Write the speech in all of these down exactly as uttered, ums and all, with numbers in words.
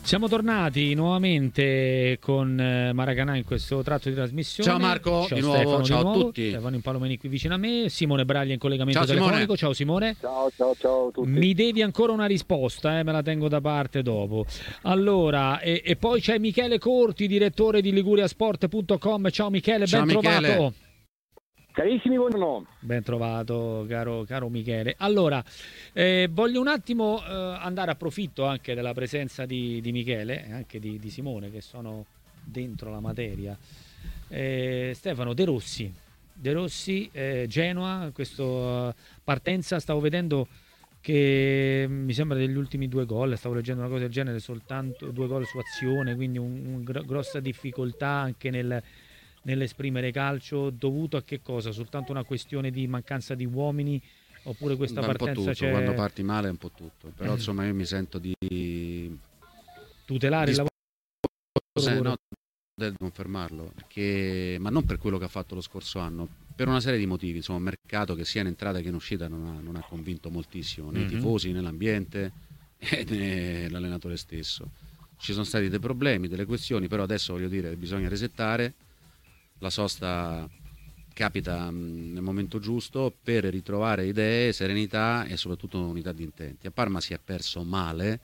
Siamo tornati nuovamente con Maracanà in questo tratto di trasmissione. Ciao Marco, ciao di nuovo, Stefano, ciao di nuovo. a tutti. Stefano Impalomeni qui vicino a me, Simone Braglia in collegamento Ciao, telefonico. Simone. Ciao Simone. Ciao, ciao, ciao a tutti. Mi devi ancora una risposta, eh, me la tengo da parte dopo. Allora, e, e poi c'è Michele Corti, direttore di liguriasport punto com. Ciao Michele, Ciao, ben Michele. trovato. Carissimi, buongiorno. Ben trovato, caro, caro Michele. Allora, eh, voglio un attimo eh, andare, approfitto anche della presenza di, di Michele e anche di, di Simone, che sono dentro la materia. Eh, Stefano, De Rossi, De Rossi, eh, Genoa, questa uh, partenza, stavo vedendo che mi sembra degli ultimi due gol, stavo leggendo una cosa del genere, soltanto due gol su azione, quindi un, un gr- grossa difficoltà anche nel... nell'esprimere calcio, dovuto a che cosa? Soltanto una questione di mancanza di uomini, oppure questa Beh, partenza un po' tutto, c'è... quando parti male è un po' tutto, però insomma io mi sento di tutelare di il lavoro, no, di confermarlo, perché ma non per quello che ha fatto lo scorso anno, per una serie di motivi, insomma un mercato che sia in entrata che in uscita non ha, non ha convinto moltissimo né i Mm-hmm. tifosi né l'ambiente né l'allenatore stesso. Ci sono stati dei problemi, delle questioni, però adesso voglio dire bisogna resettare. La sosta capita mh, nel momento giusto per ritrovare idee, serenità e soprattutto unità di intenti. A Parma si è perso male,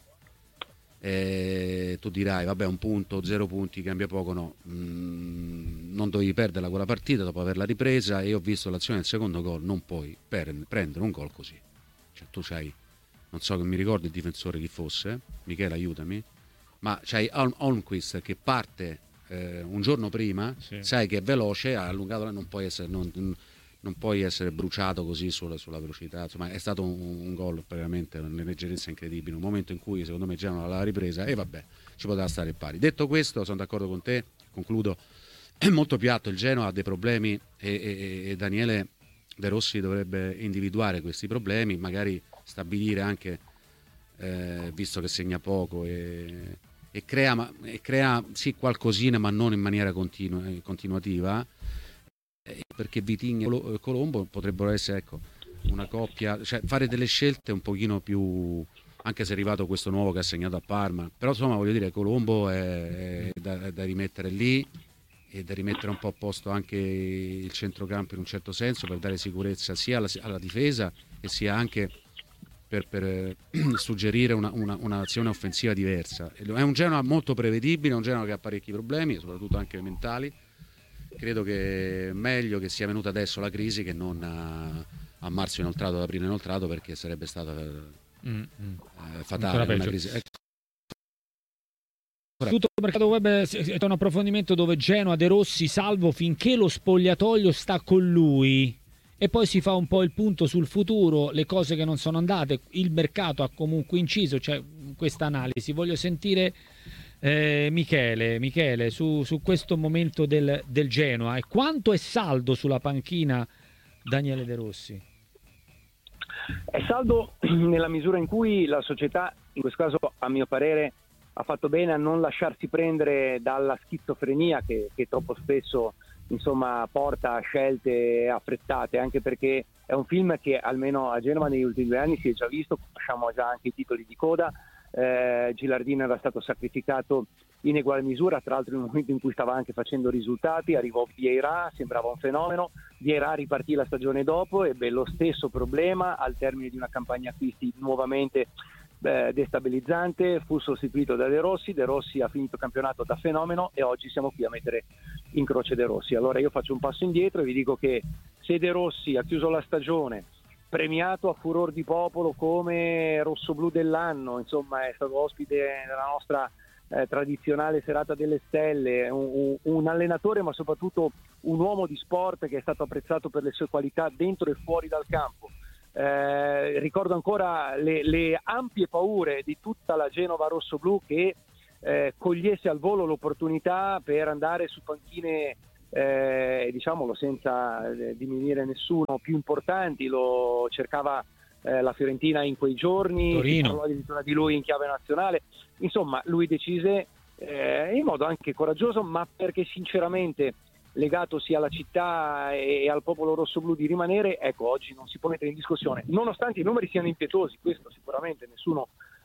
e tu dirai vabbè un punto, zero punti, cambia poco, no, mh, non dovevi perderla quella partita dopo averla ripresa, e ho visto l'azione del secondo gol, non puoi per, prendere un gol così, cioè tu c'hai, non so che mi ricordo il difensore chi fosse, Michele aiutami, ma c'hai Holmquist che parte Eh, un giorno prima, sì. Sai che è veloce, ha allungato, non puoi essere, non, non puoi essere bruciato così sulla, sulla velocità. Insomma, è stato un, un gol veramente una leggerezza incredibile, un momento in cui secondo me Genoa l'ha ripresa e vabbè, ci poteva stare pari. Detto questo, sono d'accordo con te, concludo, è molto piatto, il Genoa ha dei problemi e, e, e Daniele De Rossi dovrebbe individuare questi problemi, magari stabilire anche, eh, visto che segna poco e e crea, ma, e crea sì qualcosina ma non in maniera continua, continuativa, eh, perché Vitinha e Colombo potrebbero essere, ecco, una coppia, cioè fare delle scelte un pochino più, anche se è arrivato questo nuovo che ha segnato a Parma, però insomma voglio dire Colombo è, è, da, è da rimettere lì e da rimettere un po' a posto anche il centrocampo in un certo senso, per dare sicurezza sia alla, alla difesa e sia anche Per, per suggerire una, una, un'azione offensiva diversa. È un Genoa molto prevedibile, un Genoa che ha parecchi problemi, soprattutto anche mentali. Credo che è meglio che sia venuta adesso la crisi che non a, a marzo inoltrato, ad aprile inoltrato, perché sarebbe stata mm-hmm. eh, fatale una crisi. Ecco. Tutto il mercato web è un approfondimento dove Genoa, De Rossi salvo finché lo spogliatoio sta con lui. E poi si fa un po' il punto sul futuro, le cose che non sono andate, il mercato ha comunque inciso, c'è questa analisi. Voglio sentire eh, Michele, Michele su, su questo momento del, del Genoa e quanto è saldo sulla panchina Daniele De Rossi. È saldo nella misura in cui la società, in questo caso a mio parere, ha fatto bene a non lasciarsi prendere dalla schizofrenia che, che troppo spesso insomma porta a scelte affrettate, anche perché è un film che almeno a Genova negli ultimi due anni si è già visto, conosciamo già anche i titoli di coda. eh, Gilardino era stato sacrificato in eguale misura, tra l'altro in un momento in cui stava anche facendo risultati, arrivò Vieira, sembrava un fenomeno, Vieira ripartì la stagione dopo, ebbe lo stesso problema al termine di una campagna acquisti nuovamente Beh, destabilizzante, fu sostituito da De Rossi, De Rossi ha finito il campionato da fenomeno e oggi siamo qui a mettere in croce De Rossi. Allora io faccio un passo indietro e vi dico che se De Rossi ha chiuso la stagione premiato a furor di popolo come rossoblu dell'anno, insomma è stato ospite della nostra eh, tradizionale serata delle stelle, un, un allenatore ma soprattutto un uomo di sport che è stato apprezzato per le sue qualità dentro e fuori dal campo. Eh, ricordo ancora le, le ampie paure di tutta la Genova rossoblù che eh, cogliesse al volo l'opportunità per andare su panchine, eh, diciamolo senza eh, diminuire nessuno, più importanti. Lo cercava eh, la Fiorentina in quei giorni, Torino. si parlò addirittura di lui in chiave nazionale. Insomma, lui decise eh, in modo anche coraggioso, ma perché sinceramente legato sia alla città e al popolo rossoblù di rimanere, ecco, oggi non si può mettere in discussione, nonostante i numeri siano impietosi, questo sicuramente nessuno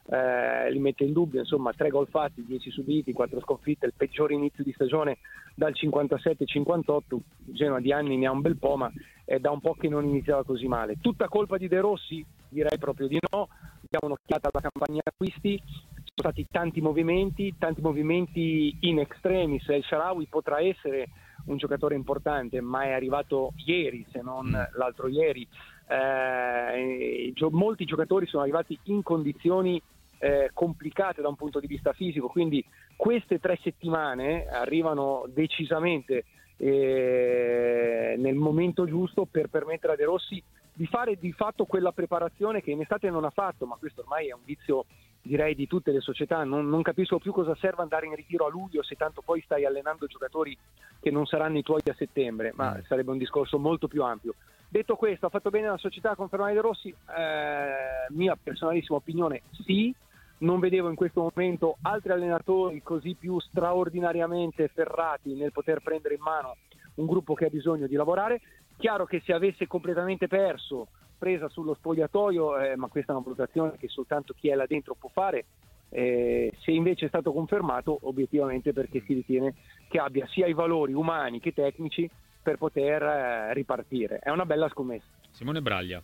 eh, li mette in dubbio. Insomma, tre gol fatti, dieci subiti, quattro sconfitte, il peggior inizio di stagione dal cinquantasette cinquantotto. Genoa di anni ne ha un bel po', ma è da un po' che non iniziava così male. Tutta colpa di De Rossi? Direi proprio di no. Diamo un'occhiata alla campagna acquisti. Ci sono stati tanti movimenti, tanti movimenti in extremis. El Shaarawy potrà essere un giocatore importante, ma è arrivato ieri, se non l'altro ieri. Eh, gio- molti giocatori sono arrivati in condizioni eh, complicate da un punto di vista fisico, quindi queste tre settimane arrivano decisamente eh, nel momento giusto per permettere a De Rossi di fare di fatto quella preparazione che in estate non ha fatto, ma questo ormai è un vizio, direi, di tutte le società. Non, non capisco più cosa serve andare in ritiro a luglio se tanto poi stai allenando giocatori che non saranno i tuoi a settembre, ma sarebbe un discorso molto più ampio. Detto questo, ha fatto bene la società a confermare De Rossi? Eh, mia personalissima opinione, sì. Non vedevo in questo momento altri allenatori così più straordinariamente ferrati nel poter prendere in mano un gruppo che ha bisogno di lavorare. Chiaro che se avesse completamente perso, presa sullo spogliatoio, eh, ma questa è una valutazione che soltanto chi è là dentro può fare, eh, se invece è stato confermato, obiettivamente perché si ritiene che abbia sia i valori umani che tecnici per poter eh, ripartire. È una bella scommessa. Simone Braglia.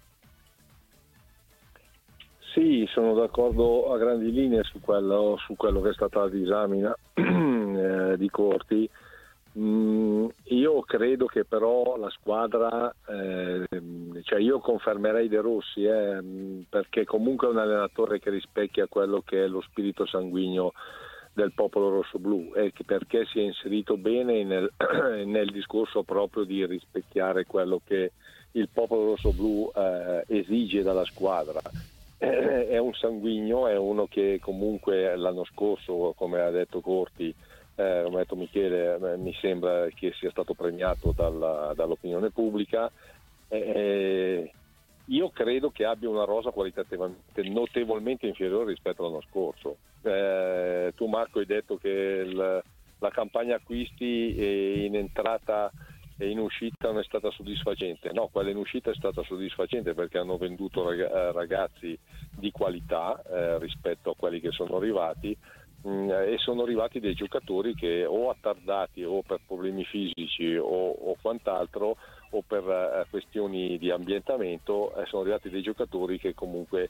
Sì, sono d'accordo a grandi linee su quello, su quello che è stata la disamina eh, di Corti. Mm, io credo che però la squadra, eh, cioè io confermerei De Rossi, eh, perché comunque è un allenatore che rispecchia quello che è lo spirito sanguigno del popolo rossoblù, e perché si è inserito bene nel, nel discorso proprio di rispecchiare quello che il popolo rossoblù eh, esige dalla squadra. Eh, è un sanguigno, è uno che comunque l'anno scorso, come ha detto Corti, eh, come ha detto Michele, eh, mi sembra che sia stato premiato dalla, dall'opinione pubblica. Eh, io credo che abbia una rosa qualitativamente notevolmente inferiore rispetto all'anno scorso. Eh, tu Marco hai detto che il, la campagna acquisti in entrata e in uscita non è stata soddisfacente. No, quella in uscita è stata soddisfacente perché hanno venduto ragazzi di qualità eh, rispetto a quelli che sono arrivati, mh, e sono arrivati dei giocatori che o attardati o per problemi fisici o, o quant'altro o per eh, questioni di ambientamento, eh, sono arrivati dei giocatori che comunque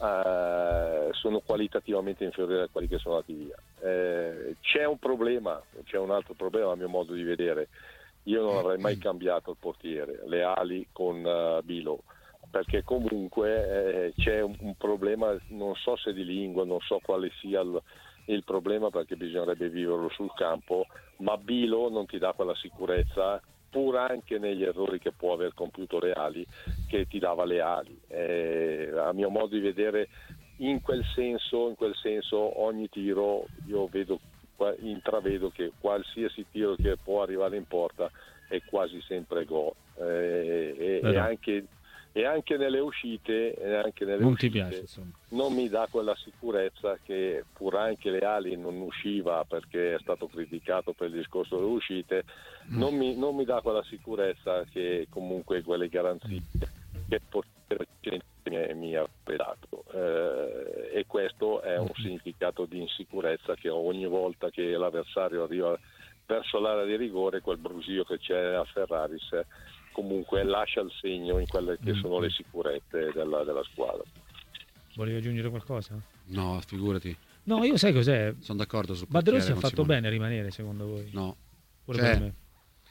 eh, sono qualitativamente inferiori a quelli che sono andati via. Eh, c'è un problema, c'è un altro problema a mio modo di vedere. Io non avrei mai cambiato il portiere, le ali con uh, Bilo, perché comunque eh, c'è un, un problema, non so se di lingua, non so quale sia il, il problema, perché bisognerebbe viverlo sul campo, ma Bilo non ti dà quella sicurezza, pur anche negli errori che può aver compiuto Reali, che ti dava le ali. Eh, a mio modo di vedere, in quel senso, in quel senso ogni tiro io vedo intravedo che qualsiasi tiro che può arrivare in porta è quasi sempre gol, eh, e, e, anche, e anche nelle uscite, e anche nelle non uscite ti piace, insomma. Non mi dà quella sicurezza che, pur anche le ali non usciva perché è stato criticato per il discorso delle uscite, mm. non, mi, non mi dà quella sicurezza che comunque quelle garanzie mm. che portiere mi ha dato, eh, e questo è un significato di insicurezza che ogni volta che l'avversario arriva verso l'area di rigore, quel brusio che c'è a Ferraris comunque lascia il segno in quelle che sono le sicurezze della, della squadra. Volevi aggiungere qualcosa? No, figurati. No, io sai cos'è? Sono d'accordo sul Ma De Rossi ha con fatto Simone. bene a rimanere, secondo voi? No. Pure Cioè, per me.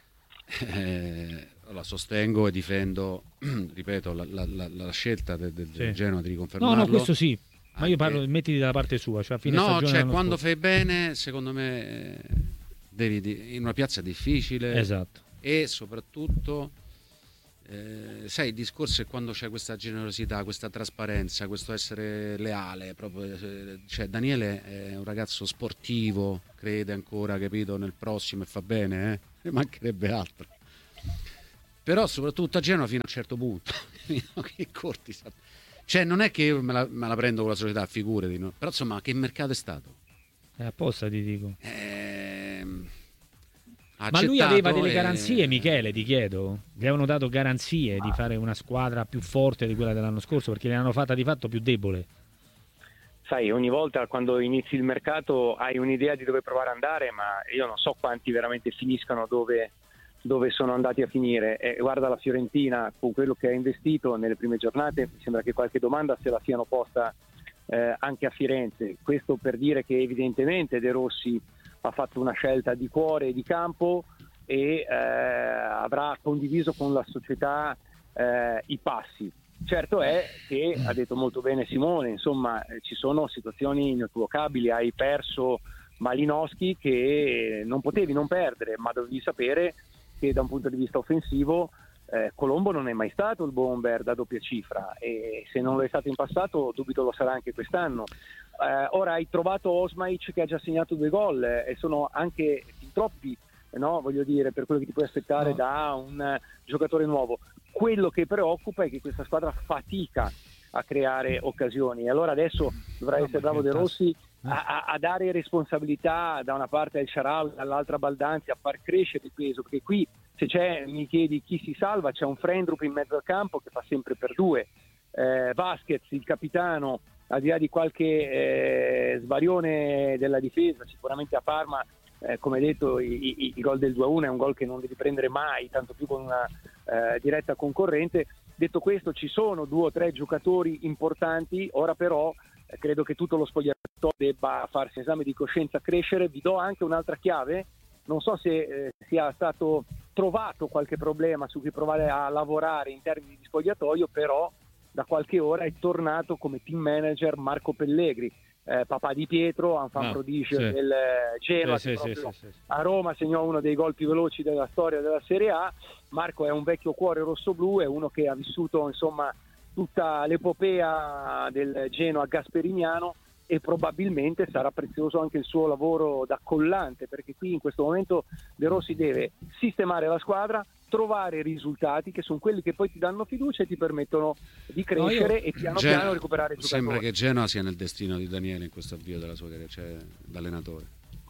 Eh, la sostengo e difendo, ripeto, la, la, la, la scelta del, del sì. Genoa di riconfermarlo. No, no, questo sì. Ma anche... io parlo, mettiti dalla parte sua, cioè a fine no, stagione. cioè quando scorso. fai bene, secondo me, eh, devi in una piazza difficile. Esatto. E soprattutto, eh, sai, il discorso è quando c'è questa generosità, questa trasparenza, questo essere leale. Proprio, cioè, Daniele è un ragazzo sportivo, crede ancora, capito, nel prossimo e fa bene, eh? Ne mancherebbe altro. Però soprattutto a Genova fino a un certo punto. Che corti, cioè non è che io me la, me la prendo con la società, figurati, no? Però insomma, che mercato è stato? È apposta, ti dico. Eh, Ma lui aveva delle e... garanzie, Michele, ti chiedo. Gli avevano dato garanzie di fare una squadra più forte di quella dell'anno scorso, perché l'hanno fatta di fatto più debole. sai, ogni volta quando inizi il mercato hai un'idea di dove provare ad andare, ma io non so quanti veramente finiscano dove, dove sono andati a finire. E guarda la Fiorentina, con quello che ha investito nelle prime giornate, mi sembra che qualche domanda se la siano posta eh, anche a Firenze. Questo per dire che evidentemente De Rossi ha fatto una scelta di cuore e di campo e eh, avrà condiviso con la società eh, i passi. Certo è che, ha detto molto bene Simone, insomma eh, ci sono situazioni inequivocabili, hai perso Malinowski che non potevi non perdere, ma dovevi sapere che da un punto di vista offensivo eh, Colombo non è mai stato il bomber da doppia cifra, e se non lo è stato in passato dubito lo sarà anche quest'anno. Eh, ora hai trovato Osmaic che ha già segnato due gol eh, e sono anche fin troppi, no, voglio dire, per quello che ti puoi aspettare no. da un uh, giocatore nuovo. Quello che preoccupa è che questa squadra fatica a creare occasioni, e allora adesso dovrà no, essere bravo De Rossi a, a, a dare responsabilità da una parte al Shaarawy, dall'altra Baldanzi, a far crescere il peso, perché qui se c'è, mi chiedi chi si salva, c'è un Frendrup in mezzo al campo che fa sempre per due, eh, Vasquez il capitano, al di là di qualche eh, svarione della difesa, sicuramente a Parma Eh, come detto i, i, il gol del due a uno è un gol che non devi prendere mai, tanto più con una eh, diretta concorrente. Detto questo, ci sono due o tre giocatori importanti, ora però eh, credo che tutto lo spogliatoio debba farsi esame di coscienza, crescere. Vi do anche un'altra chiave, non so se eh, sia stato trovato qualche problema su cui provare a lavorare in termini di spogliatoio, però da qualche ora è tornato come team manager Marco Pellegri, Eh, papà di Pietro, un fan ah, prodigio sì. del Genoa, sì, che sì, sì, sì. a Roma segnò uno dei gol più veloci della storia della Serie A. Marco è un vecchio cuore rossoblu, è uno che ha vissuto insomma tutta l'epopea del Genoa gasperiniano, e probabilmente sarà prezioso anche il suo lavoro da collante, perché qui in questo momento De Rossi deve sistemare la squadra, trovare risultati che sono quelli che poi ti danno fiducia e ti permettono di crescere no, io... e piano Gen- piano recuperare il sembra giocatore. Che Genoa sia nel destino di Daniele in questo avvio della sua carriera, cioè d'allenatore.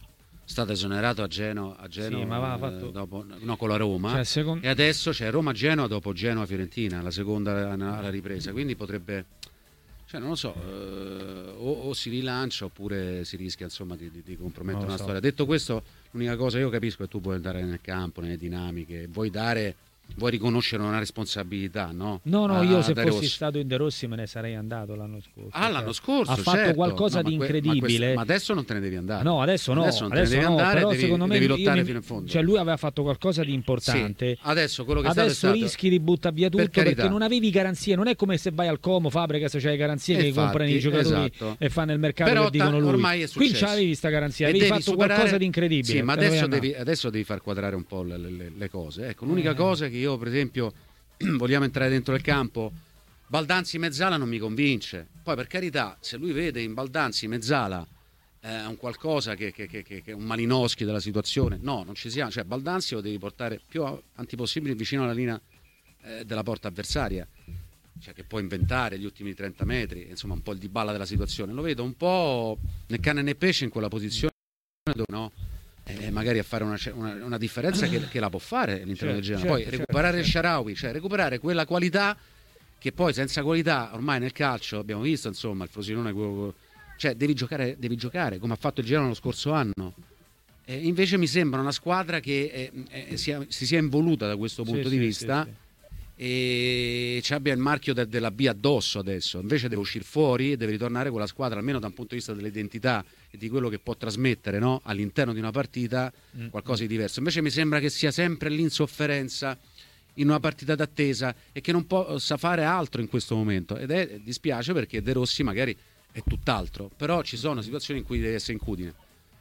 È stato esonerato a Genoa, a Genoa sì, ma va fatto... eh, dopo, no, con la Roma, cioè, secondo... e adesso c'è Roma-Genoa dopo Genoa-Fiorentina, la seconda alla ripresa, quindi potrebbe, cioè non lo so, eh, o, o si rilancia oppure si rischia insomma di, di, di compromettere una so. storia. Detto questo, l'unica cosa io capisco è che tu puoi andare nel campo, nelle dinamiche, vuoi dare, vuoi riconoscere una responsabilità, no? No, no, a, io se fossi Rossi. stato in De Rossi me ne sarei andato l'anno scorso. Ah, l'anno scorso, ha fatto certo. qualcosa no, di ma que- incredibile. Ma, questa, ma adesso non te ne devi andare. No, adesso no, adesso non adesso te ne devi no, andare, però devi, secondo me devi lottare mi, fino in fondo. Cioè lui aveva fatto qualcosa di importante. Sì, adesso quello che adesso è stato rischi di buttare via tutto per perché non avevi garanzie. Non è come se vai al Como, Fabregas, c'hai garanzie e che infatti, comprano i giocatori esatto. e fanno il mercato però che dicono lui. Ormai è qui c'avevi sta garanzia, e avevi fatto superare... qualcosa di incredibile. Sì, ma adesso devi, adesso devi far quadrare un po' le, le, le cose. Ecco, l'unica eh. cosa che io, per esempio, vogliamo entrare dentro il campo. Baldanzi Mezzala non mi convince. Poi per carità, se lui vede in Baldanzi Mezzala eh, un qualcosa che, che, che, che è un Malinowski della situazione, no, non ci siamo. Cioè Baldanzi lo devi portare più avanti possibile vicino alla linea eh, della porta avversaria, cioè che può inventare gli ultimi trenta metri, insomma un po' il Dybala della situazione. Lo vedo un po' né cane né pesce in quella posizione dove no, eh, magari a fare una, una, una differenza che, che la può fare all'interno certo, del Genoa. certo, Poi certo, recuperare certo. il Shaarawy, cioè recuperare quella qualità che poi senza qualità ormai nel calcio abbiamo visto, insomma, il Frosinone, cioè devi giocare, devi giocare come ha fatto il Genoa lo scorso anno. E invece mi sembra una squadra che è, è, sia, si sia involuta da questo punto sì, di sì, vista sì, sì. e ci abbia il marchio de, della B addosso adesso. Invece deve uscire fuori e deve ritornare con la squadra, almeno da un punto di vista dell'identità e di quello che può trasmettere, no? All'interno di una partita qualcosa di diverso. Invece mi sembra che sia sempre l'insofferenza in una partita d'attesa e che non possa fare altro in questo momento, ed è dispiace perché De Rossi magari è tutt'altro, però ci sono situazioni in cui devi essere incudine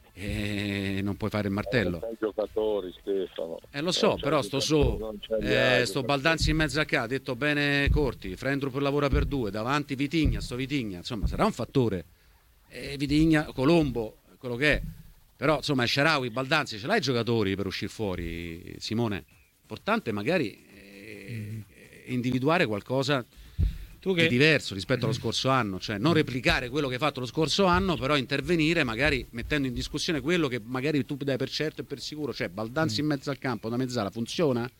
e non puoi fare il martello. Non giocatori, Stefano. Eh lo so, però sto so eh, sto Baldanzi in mezzo a ca, ha detto bene Corti, Frendrup lavora per due, davanti Vitigna, sto Vitigna, insomma sarà un fattore. E Vitigna, Colombo, quello che è. Però insomma Shaarawy, Baldanzi, ce l'hai i giocatori per uscire fuori, Simone? Importante magari eh, individuare qualcosa tu che... di diverso rispetto allo scorso anno, cioè non replicare quello che hai fatto lo scorso anno, però intervenire magari mettendo in discussione quello che magari tu dai per certo e per sicuro, cioè Baldanzi mm. in mezzo al campo da Mezzala funziona?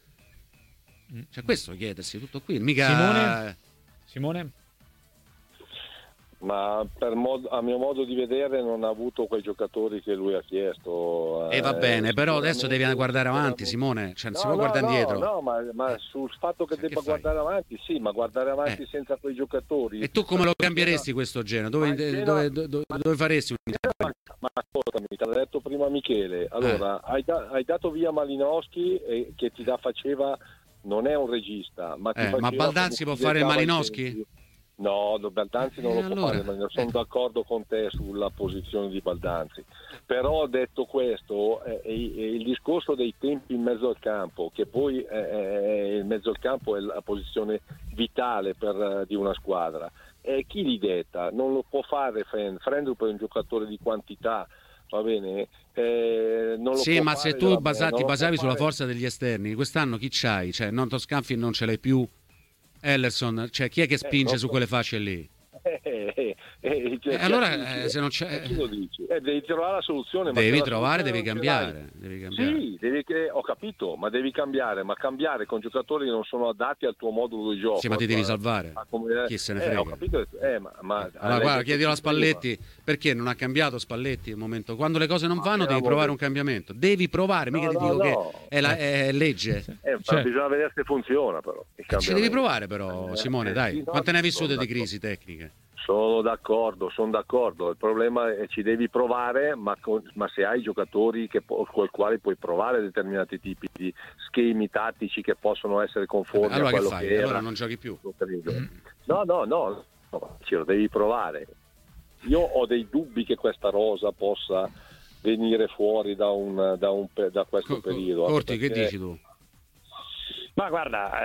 Cioè questo chiedersi tutto qui, mica Simone? Simone? ma per mod- a mio modo di vedere non ha avuto quei giocatori che lui ha chiesto. E eh, va bene, però adesso devi guardare avanti, Simone, cioè, non no, si può no, guardare no, indietro. No, ma, ma sul fatto che che debba fai? guardare avanti, sì, ma guardare avanti eh. senza quei giocatori. E tu come lo cambieresti questo genere? Dove, Genoa, dove, dove, dove faresti un ma, ma ascoltami, te l'ha detto prima Michele. Allora, eh. hai, da- hai dato via Malinowski eh, che ti da faceva, non è un regista, ma ti eh, faceva ma Baldanzi può fare Malinowski? No, Baldanzi non eh, lo allora, può fare, ma sono eh. d'accordo con te sulla posizione di Baldanzi. Però detto questo, eh, eh, il discorso dei tempi in mezzo al campo, che poi eh, il mezzo al campo è la posizione vitale per, di una squadra, eh, chi li detta? Non lo può fare Frendrup, è un giocatore di quantità, va bene? Eh, non lo sì, può ma fare se tu da, basa- ti basavi sulla fare... forza degli esterni, quest'anno chi c'hai? Cioè, Nonto Scanfi non ce l'hai più, Ellerson, cioè chi è che spinge eh, su quelle fasce lì? Eh, eh, eh, cioè, eh, allora eh, se non c'è chi lo dici? Eh, devi trovare la soluzione, devi ma trovare, devi cambiare, cambiare, devi cambiare. Sì, devi, eh, ho capito, ma devi cambiare, ma cambiare con giocatori che non sono adatti al tuo modulo di gioco. Sì, ma ti devi a, salvare. a come, chi se ne eh, frega? Ho capito, eh, ma, ma allora guarda, chiedilo a Spalletti prima. Perché non ha cambiato Spalletti il momento quando le cose non vanno, devi provare un cambiamento, devi provare, mica no, ti dico no, che no. È, la, è legge. Eh, cioè, bisogna vedere se funziona, però. Ci devi provare, però, Simone, dai. Quante ne hai vissute di crisi tecniche? Sono d'accordo, sono d'accordo. Il problema è che ci devi provare, ma, con, ma se hai giocatori che, con i quali puoi provare determinati tipi di schemi tattici che possono essere conformi allora a quello che, fai? che era. Allora non giochi più. No, no, no, no, ce lo devi provare. Io ho dei dubbi che questa rosa possa venire fuori da, un, da, un, da questo Co- periodo. Corti, perché... che dici tu? Ma guarda,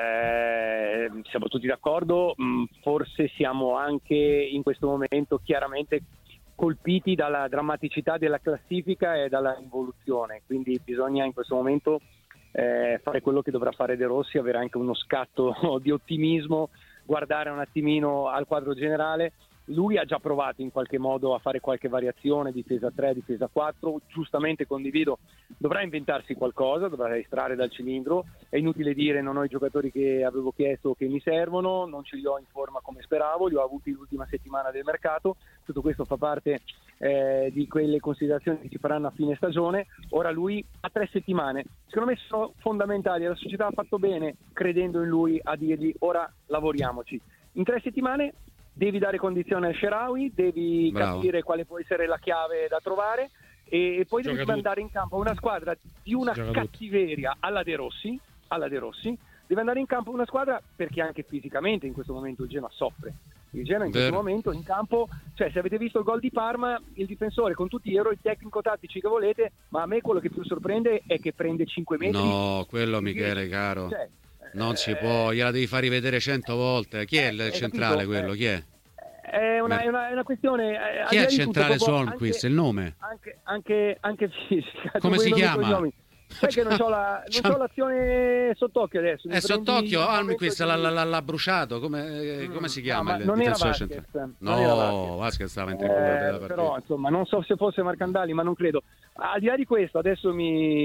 eh, siamo tutti d'accordo, mh, forse siamo anche in questo momento chiaramente colpiti dalla drammaticità della classifica e dalla involuzione, quindi bisogna in questo momento eh, fare quello che dovrà fare De Rossi, avere anche uno scatto di ottimismo, guardare un attimino al quadro generale. Lui ha già provato in qualche modo a fare qualche variazione, difesa tre, difesa quattro, giustamente condivido, dovrà inventarsi qualcosa, dovrà estrarre dal cilindro, è inutile dire non ho i giocatori che avevo chiesto che mi servono, non ce li ho in forma come speravo, li ho avuti l'ultima settimana del mercato, tutto questo fa parte eh, di quelle considerazioni che ci faranno a fine stagione. Ora lui ha tre settimane, secondo me sono fondamentali, la società ha fatto bene credendo in lui a dirgli ora lavoriamoci, in tre settimane devi dare condizione al Shaarawy, devi Bravo. capire quale può essere la chiave da trovare e poi Gioca devi mandare in campo una squadra di una Gioca cattiveria alla De Rossi, alla De Rossi, deve andare in campo una squadra perché anche fisicamente in questo momento il Genoa soffre. Il Genoa in Vero. questo momento in campo, cioè se avete visto il gol di Parma, il difensore con tutti gli errori tecnico-tattici che volete, ma a me quello che più sorprende è che prende cinque metri. No, quello Michele, caro. Cioè, Non si può, gliela devi far rivedere cento volte. Chi è il centrale quello? Chi è? È una, è una, è una questione. Chi è il centrale su Holmquist? Il nome? Anche, anche, anche fisica. Come si chiama? Sai che non c'ho, la, non c'ho l'azione sott'occhio adesso. È sott'occhio, Holmquist l'ha, l'ha, l'ha bruciato. Come, come si chiama? No, il non era Vasquez. Vasquez. No, Vasquez stava in tempo eh, però insomma non so se fosse Marcandali, ma non credo. Al di là di questo, adesso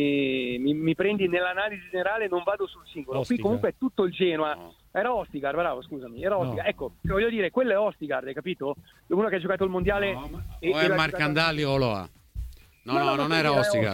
mi, mi, mi prendi nell'analisi generale, non vado sul singolo. Ostigar. Qui comunque è tutto il Genoa. No. Era Ostigar, bravo, scusami, era Ostigar. No. Ecco, voglio dire, quello è Ostigar, hai capito? Uno che ha giocato il mondiale. No, ma... e, o è Marcandali giocato... o Loa? No, no, no, no non era Ostigar.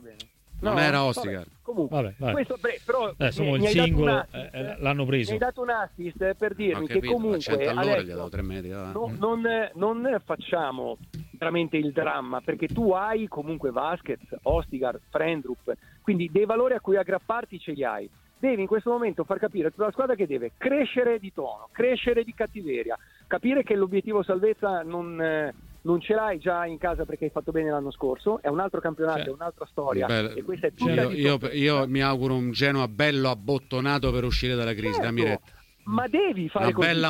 Non no, era Ostigar. Vabbè, comunque, vabbè, vabbè. Questo, beh, però eh, mi, il mi singolo assist, eh, l'hanno preso. Mi hai dato un assist per dirmi capito, che comunque adesso tre metri, no, non, non facciamo veramente il dramma, perché tu hai comunque Vasquez, Ostigar, Frendrup, quindi dei valori a cui aggrapparti ce li hai. Devi in questo momento far capire a tutta la squadra che deve crescere di tono, crescere di cattiveria, capire che l'obiettivo salvezza non, eh, non ce l'hai già in casa perché hai fatto bene l'anno scorso, è un altro campionato, cioè, è un'altra storia. Beh, e questa è tutta io, io, io mi auguro un Genoa bello abbottonato per uscire dalla crisi. Certo, dammi retta. Ma devi fare una così, bella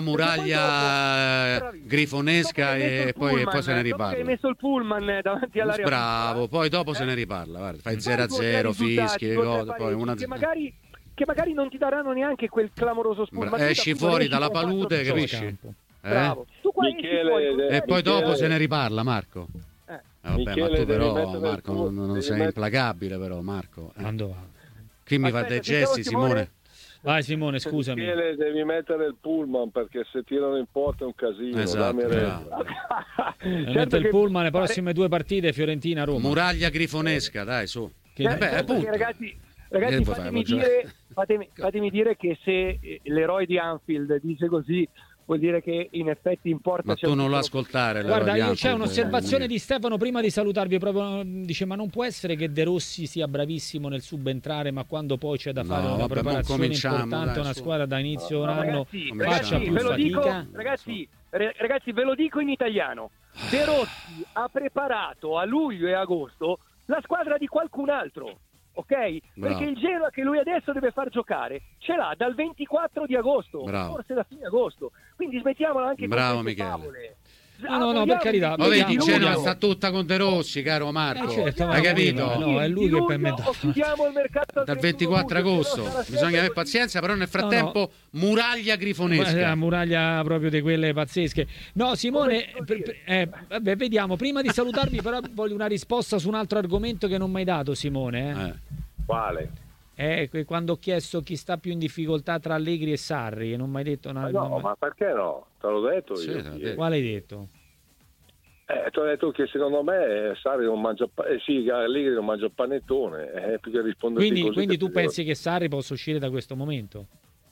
muraglia dopo, grifonesca e poi, pullman, poi se ne riparla. Dopo che hai messo il pullman davanti all'area bravo, pista, poi dopo eh? se ne riparla, guarda, fai zero a zero, fischi, cose, poi una che magari che magari non ti daranno neanche quel clamoroso spunto. Esci fuori dalla palude, capisci? Eh? Bravo. Tu qua Michele, fuori, e poi Michele, dopo se ne riparla, Marco. Eh. Eh, vabbè, Michele, ma tu però, Marco, tuo, non, non sei mettere... implacabile però, Marco. Eh. Quando va? Qui mi Aspetta, fa dei gesti, Simone. Simone. Vai Simone, scusami. Michele, devi mettere il pullman perché se tirano in porta è un casino. Esatto, certo, mette il pullman le prossime due partite Fiorentina-Roma. Muraglia grifonesca, dai, su. Che... Certo, Beh, certo appunto. ragazzi, ragazzi fatemi, dire, fatemi, fatemi dire che se l'eroe di Anfield dice così vuol dire che in effetti importa. Ma tu non lo ascoltare. Guarda, io c'è un'osservazione di Stefano prima di salutarvi, proprio dice: ma non può essere che De Rossi sia bravissimo nel subentrare, ma quando poi c'è da fare no, una vabbè, preparazione importante, dai, una su. squadra da inizio no, no, anno ragazzi, faccia ragazzi, più ve lo dico, fatica. ragazzi, ragazzi, ve lo dico in italiano: De Rossi ha preparato a luglio e agosto la squadra di qualcun altro. Ok? Bravo. Perché il Genoa che lui adesso deve far giocare ce l'ha dal ventiquattro di agosto, Bravo. forse da fine agosto. Quindi smettiamola anche Bravo, con queste Michele. favole. No, no, no, per carità. Ma vedi, Vediamo, Genoa vediamo. sta tutta con De Rossi, caro Marco. Eh, certo, Hai capito? No, è lui di che per me luglio o chiudiamo il mercato al Dal trentuno ventiquattro luglio, agosto se no sarà bisogna sempre avere così. pazienza, però nel frattempo muraglia grifonesca. La muraglia proprio di quelle pazzesche. No, Simone, Come per- per- eh, vabbè, vediamo. Prima di salutarvi, però, voglio una risposta su un altro argomento che non mi hai dato, Simone. Eh? Eh. Quale? Eh, que- quando ho chiesto chi sta più in difficoltà tra Allegri e Sarri, non mi hai detto una. Ma no, non- ma perché no? Te l'ho detto Sì, io. te l'ho ieri. detto. Quale hai detto? Eh, ti ho detto che secondo me Sarri non mangia pa- eh, sì, Allegri non mangia panettone, eh, più che risponderti Quindi, così quindi che tu ti pensi che Sarri possa uscire da questo momento?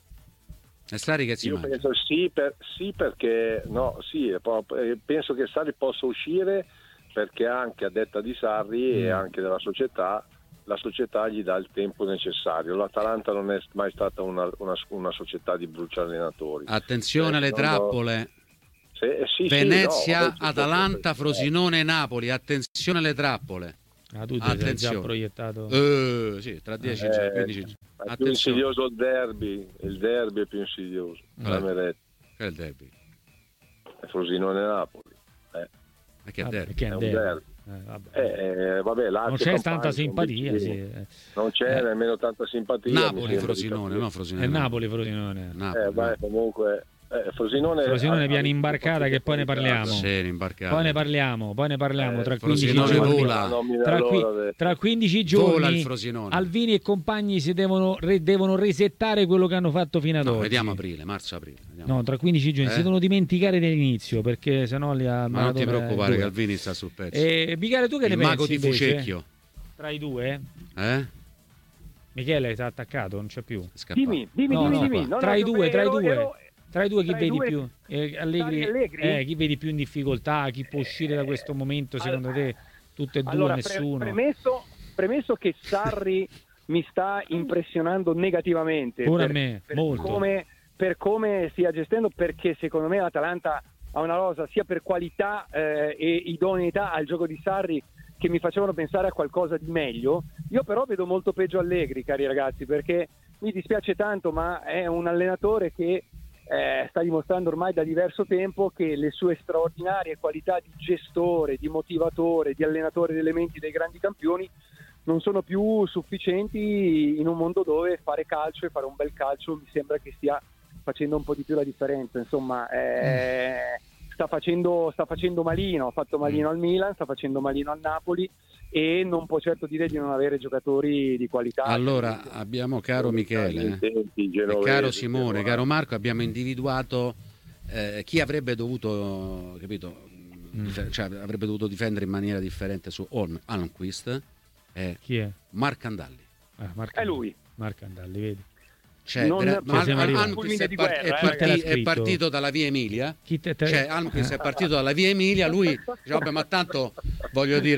E Sarri che si Io mangia? penso sì, per- sì perché no, sì, è proprio- eh, penso che Sarri possa uscire perché anche a detta di Sarri e Mm. anche della società, la società gli dà il tempo necessario. L'Atalanta non è mai stata una, una- una società di bruciare allenatori. Attenzione alle Eh, secondo- trappole. Se- eh, sì, sì, Venezia, no, vabbè, ci Atalanta, può- Frosinone e Napoli. Attenzione alle trappole. Ah, tu ti sei già Attenzione. proiettato. Eh, sì, tra dieci Eh, quindici è più Attenzione. insidioso il derby, il derby è più insidioso. Allora. Dammi retta. Che è il derby? È Frosinone e Napoli. Eh, Ma che è Ah, derby? perché è un è un derby. derby. Eh, vabbè. Eh, eh, vabbè, Lazio Non c'è Campania tanta sono simpatia, vicini. sì. Eh, Non c'è Eh. nemmeno tanta simpatia. mi Napoli, sembra di Frosinone, capire. no Frosinone. È Napoli, Frosinone. Napoli, Eh, beh, comunque eh, Frosinone, Frosinone ha- viene ha- imbarcata che poi ne parliamo. Sì, imbarcata. Poi ne parliamo, poi ne parliamo Eh, tra quindici Frosinone giorni. vola. Nomina Tra, qui- loro de- tra quindici Vola il giorni Frosinone. Alvini e compagni si devono, re- devono resettare quello che hanno fatto fino ad No, oggi. vediamo aprile, marzo-aprile. Vediamo. No, tra quindici giorni Eh? si devono dimenticare dell'inizio perché sennò li ha Ma non ti Maradona preoccupare due. che Alvini sta sul pezzo. E Michele, tu che Il ne mago pensi di invece? Fucecchio. Tra i due? Eh? Michele sta attaccato, non c'è più. È scappato. Dimmi, dimmi, No, dimmi, no, dimmi. No, tra no, i due, tra i ero- due. ero- Tra i due chi Tra i vedi due- più? Eh, Allegri, Sarri e Allegri? eh, chi vedi più in difficoltà? Chi può uscire da questo momento secondo te? Tutte e due, Allora, pre- nessuno? premesso, premesso che Sarri mi sta impressionando negativamente Pure a per, me, per molto. come, per come stia gestendo, perché secondo me l'Atalanta ha una rosa sia per qualità eh, e idoneità al gioco di Sarri che mi facevano pensare a qualcosa di meglio. Io però vedo molto peggio Allegri, cari ragazzi, perché mi dispiace tanto, ma è un allenatore che eh, sta dimostrando ormai da diverso tempo che le sue straordinarie qualità di gestore, di motivatore, di allenatore delle menti dei grandi campioni non sono più sufficienti in un mondo dove fare calcio e fare un bel calcio mi sembra che stia facendo un po' di più la differenza. Insomma, eh, sta facendo, sta facendo malino, ha fatto malino al Milan, sta facendo malino al Napoli e non può certo dire di non avere giocatori di qualità. Allora, abbiamo, caro Michele, Tempi e genovesi, caro Simone, genovesi. caro Marco, abbiamo individuato eh, chi avrebbe dovuto, capito, Mm. dif- cioè, avrebbe dovuto difendere in maniera differente su Olm, Almqvist e Chi è? Marc Andalli. Ah, Marco, È lui. Marco Andalli, vedi? Cioè, Non- vera- non Al- siamo Al- arrivati. Almqvist è, Fulmine di par- guerra, è eh, parti- te l'ha è scritto? partito dalla via Emilia. Chi te, te... Cioè, Almqvist è partito dalla via Emilia, lui dice, vabbè, ma tanto, voglio dire,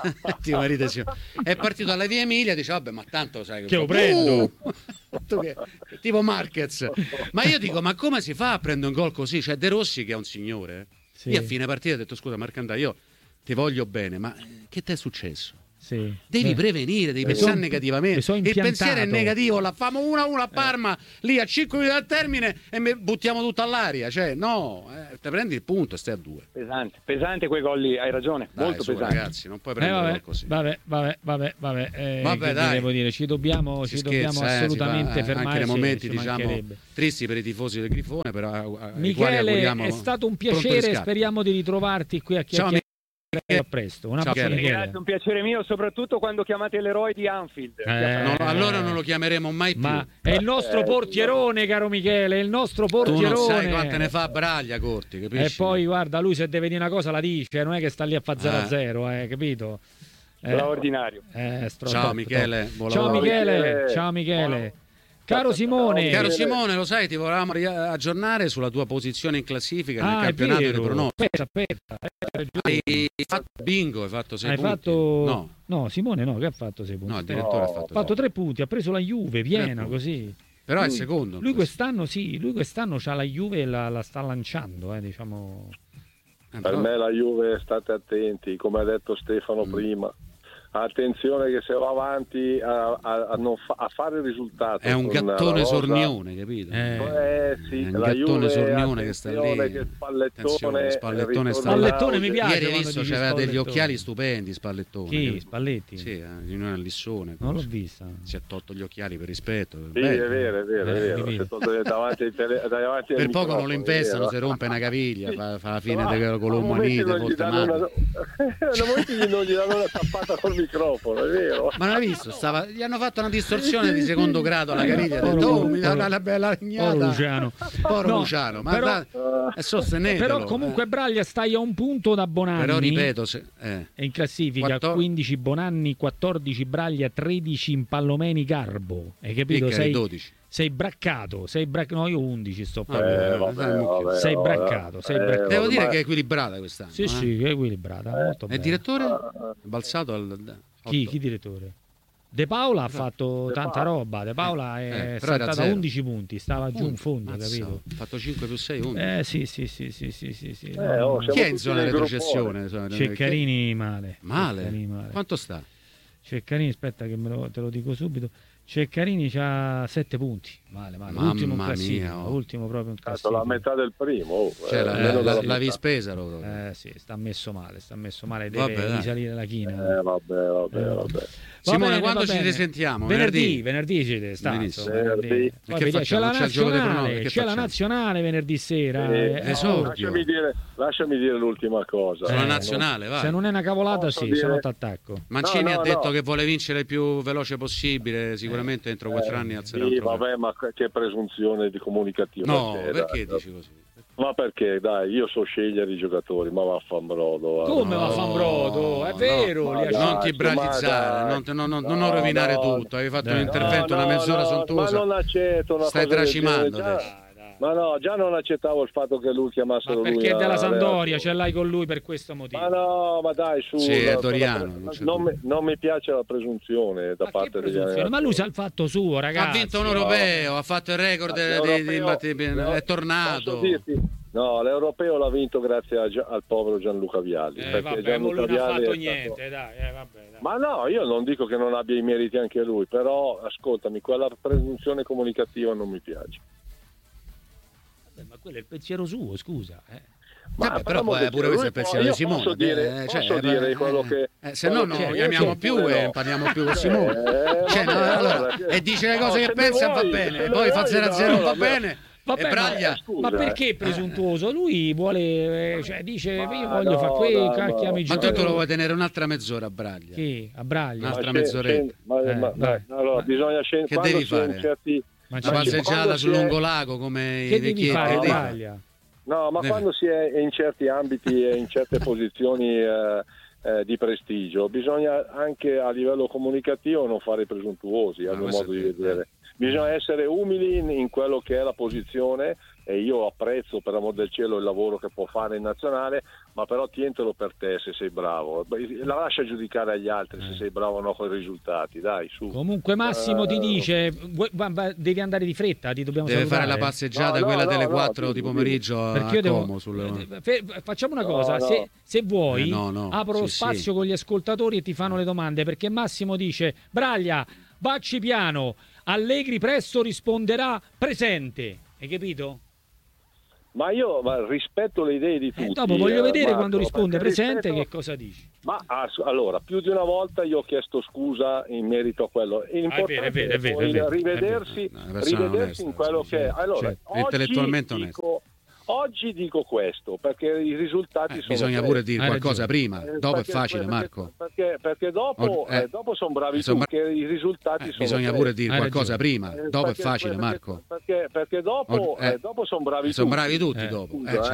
ti marito, sì. È partito dalla via Emilia, dice, vabbè, ma tanto sai Che lo prendo. Uh! Tu che- tipo Marquez. Ma io dico, ma come si fa a prendere un gol così? Cioè, De Rossi che è un signore. Sì. Io a fine partita ho detto, scusa Marcandà, io ti voglio bene, ma che ti è successo? Sì. Devi Beh, prevenire, devi mi pensare son- negativamente. mi son Il pensiero è impiantato. negativo, la famo uno a uno a Parma, lì a cinque minuti dal termine e me- buttiamo tutto all'aria. Cioè, no, eh, te prendi il punto e stai a due. Pesante, pesante quei gol lì, hai ragione, Dai, molto su, pesante. ragazzi, non puoi Eh, prendere vabbè, gol così. vabbè, vabbè, vabbè, vabbè, eh, Vabbè, che dai. devo dire, ci dobbiamo, Si ci dobbiamo scherza, eh, si assolutamente fa, eh, fermare. anche nei sì, momenti ci diciamo mancherebbe. tristi per i tifosi del Grifone, però ai quali Michele, auguriamo è stato un pronto piacere, riscatto. speriamo di ritrovarti qui a Ciao, chiacchierare. a presto. Un Ciao, abbraccio, Michele. Grazie, un piacere mio, soprattutto quando chiamate l'eroe di Anfield. Eh, No, allora non lo chiameremo mai più. Ma è il nostro Eh, portierone, caro Michele, è il nostro Tu portierone. non sai quante ne fa Braglia, Corti, capisci? E poi guarda, lui se deve dire una cosa la dice, non è che sta lì a fa zero a zero, eh, capito? Eh, Straordinario. eh, stro- Ciao top, Michele, top. buon Ciao lavoro. Michele, Michele. ciao Michele. Buon- Caro Simone, Caro Simone, lo sai, ti volevamo ri- aggiornare sulla tua posizione in classifica nel ah, è campionato vero. di pronostici. Aspetta, aspetta, hai ragione. Hai fatto bingo, hai fatto sei Hai punti. fatto No, no, Simone no, che ha fatto sei punti? no, Ha il direttore ha No, fatto, fatto tre punti, ha preso la Juve piena punti. così. Però è Lui- secondo. Lui quest'anno sì, lui quest'anno c'ha la Juve e la, la sta lanciando, eh, diciamo. Eh, Per però- me la Juve, state attenti, come ha detto Stefano Mm. prima. Attenzione che se va avanti a, a- a non fa- a fare il risultato È un con la gattone rosa, sornione, capito? Eh. eh, sì, È un la gattone Juve, sornione che sta attenzione lì. che Spallettone, Attenzione, Spallettone sta ritorna- Spallettone mi piace. Ieri hai quando visto dici c'aveva degli Spallettone. occhiali stupendi, Spallettone. Chi? capito? Spalletti? Sì, eh, in una lissone. Non l'ho vista. Si è tolto gli occhiali per rispetto. Sì, Bello. è vero, è vero, è Eh, vero. capito. Si è tolto davanti ai tele- davanti Per al poco non lo microfono, impestano, è si vero. rompe una caviglia, fa, fa la fine Ma- de- con a momenti l'umanite, non gli molte danno mani. una- a momenti non gli danno una tappata col microfono, è vero? Ma non hai visto? Stava... Gli hanno fatto una distorsione di secondo grado alla caviglia. Ha detto, oh, mi dà una bella Povero lignata. Luciano. Povero No, Luciano, ma però- da- è sostenetelo. Però comunque Braglia stai a un punto da Bonanni. Però ripeto, se... eh. È in classifica quattor- quindici Bonanni, quattordici Braglia, tredici Impallomeni Garbo. Hai capito? Picca, Sei, dodici. sei braccato, sei brac- no, io undici sto Vabbè, parlando. Eh, vabbè, dai, mucchio. vabbè, Sei vabbè. braccato, sei Eh, braccato. Devo vabbè, dire ma- che è equilibrata quest'anno. Sì, eh. sì, è equilibrata, molto E bene. il direttore? È balzato al... Chi, otto. chi direttore? De Paola ha fatto De tanta Paola. roba. De Paola è Eh, però era saltata a zero. undici punti, stava giù in fondo, Mazza, capito? Ha fatto cinque più sei, undici. Eh sì, sì, sì, sì, sì, sì, sì. Eh, no, oh, no. siamo Chi è in tutti zona nel retrocessione? Ceccarini male. Male? Ceccarini male. Quanto sta? Ceccarini, aspetta che me lo, te lo dico subito. Ceccarini c'ha sette punti. Male, male. Mamma ultimo in classifica, mia, oh. ultimo proprio in Cazzo, classifica. la metà del primo. Oh, Cioè, eh, la, meno la, della la metà. Vispesa proprio. Eh sì, sta messo male, sta messo male, deve Vabbè, dai. risalire la china. Eh, vabbè, vabbè, vabbè. Va Simone, bene, quando va ci bene. risentiamo? Venerdì, venerdì ci sta. Benissimo. insomma, venerdì. Venerdì. Poi Che vediamo, c'è la facciamo? C'è il gioco dei nazionale, pronostici, che c'è la facciamo? nazionale venerdì sera. Eh, eh, esordio. oh, lasciami, dire, lasciami dire l'ultima cosa. Sulla Eh, nazionale, vai. se non è una cavolata, Posso sì, dire- se no t'attacco. Mancini No, no, ha detto no. che vuole vincere il più veloce possibile, sicuramente entro quattro anni alzerà un Sì, trofeo. vabbè, ma che presunzione di comunicativa. No, c'è, perché dai. dici così? Ma perché, dai, io so scegliere i giocatori, ma vaffanbrodo. va. Come no, va Fanbrodo? È no, vero, ma li ha dai, Non ti bralizzare, ma non, te- non- non- no, non rovinare no, tutto. Avevi fatto dai. un intervento, No, una no, mezz'ora no, sontuosa. Ma non accetto una Stai cosa del tracimando genere, adesso. già- Ma no, già non accettavo il fatto che lui chiamasse Ma lui perché è a- della a- Sampdoria, ce l'hai con lui per questo motivo. Ma no, ma dai, su. Sì, è no, Doriano, non, non c'è non dubbio. mi, non mi piace la presunzione da Ma che parte degli presunzione? allenatori. Ma lui sa il fatto suo, ragazzi. Ha vinto un europeo, ha fatto il record Ma di, l'europeo- di- di battibili, no, è tornato. posso dirti? No, l'europeo l'ha vinto grazie a Gia- al povero Gianluca Vialli. Eh, perché vabbè, Gianluca ma lui non ha Vialli fatto è stato- niente, dai, eh, vabbè, dai. Ma no, io non dico che non abbia i meriti anche lui, però ascoltami, quella presunzione comunicativa non mi piace. Vabbè, ma quello è il pensiero suo, scusa. Eh. Vabbè, però parliamo poi del- pure questo è il lui- pensiero io di Simone. Posso dire, eh, cioè, posso dire eh, quello che... eh, se no quello non che- lo chiamiamo io più pure e no. parliamo più con Simone. Eh, Cioè, no, vabbè, allora, allora, e dice le no, cose se che ne pensa va vuoi, bene, se ne poi fa vuoi, zero a no, zero va vabbè. bene. Vabbè, e Braglia. scusa, Ma eh. perché è presuntuoso? Lui vuole, eh, cioè dice, Ma io voglio no, fare quei no, cacchiami no. i Ma tu te giocatori. lo vuoi tenere un'altra mezz'ora a Braglia? Chi? A Braglia? Un'altra Ma c'è- mezz'oretta. c'è- ma- Eh, ma- vai. allora, Ma- bisogna scendere. che quando devi si è in fare? certi- Ma Una c'è- passeggiata quando sul si è- lungolago come Che i devi vecchietti. fare che a devi Braglia? No, ma Deve- quando si è in certi ambiti e in certe posizioni eh, eh, di prestigio, bisogna anche a livello comunicativo non fare presuntuosi, a Ah, mio questo modo è di vero. vedere. Bisogna essere umili in, in quello che è la posizione, e io apprezzo per amor del cielo il lavoro che può fare in nazionale, ma però tientelo per te se sei bravo. Beh, la lascia giudicare agli altri se Eh. sei bravo o no con i risultati, dai, su. Comunque Massimo ti Eh, dice, vuoi- va- va- devi andare di fretta, ti dobbiamo Deve fare salutare. la passeggiata, No, no, quella no, delle no, quattro di dimmi, pomeriggio a Perché io devo- Como. Sul... eh, fe- facciamo una No, cosa, no. Se, se vuoi Eh, no, no, apro lo sì, spazio sì. con gli ascoltatori e ti fanno le domande, perché Massimo dice, Braglia, vacci piano, Allegri presto risponderà presente, hai capito? Ma io ma rispetto le idee di E tutti. dopo voglio eh, vedere Marco, quando risponde perché presente rispetto- che cosa dici. Ma ass- allora, più di una volta io ho chiesto scusa in merito a quello. L'importante Ah, è vero, è vero, poi è vero, è vero. rivedersi, È una persona rivedersi onesta, in quello sì, che sì. è. Allora, Certo, oggi intellettualmente dico, oggi dico questo perché i risultati Eh, sono bisogna questi. pure dire Hai qualcosa ragione. prima, Eh, dopo perché- è facile, perché- Marco. Perché, perché dopo, Oh, eh, eh, dopo sono bravi insomma- tu, che i risultati Eh, sono bisogna questi. pure dire Hai qualcosa ragione. prima, Eh, dopo è perché- facile, perché- Marco. Perché, perché dopo, Oh, eh, eh, dopo sono bravi Sono tutti. bravi tutti Eh, dopo. scusa, Eh, eh.